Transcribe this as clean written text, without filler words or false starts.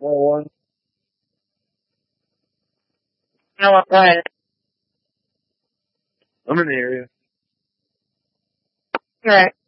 101. No, go ahead. I'm in the area. You're right.